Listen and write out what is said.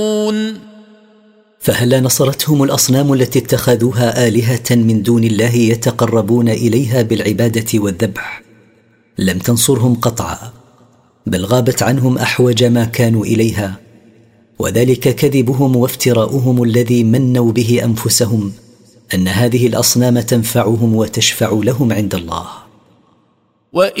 فهل نصرتهم الأصنام التي اتخذوها آلهة من دون الله يتقربون إليها بالعبادة والذبح؟ لم تنصرهم قطعا، بل غابت عنهم أحوج ما كانوا إليها، وذلك كذبهم وافتراؤهم الذي منوا به أنفسهم أن هذه الأصنام تنفعهم وتشفع لهم عند الله.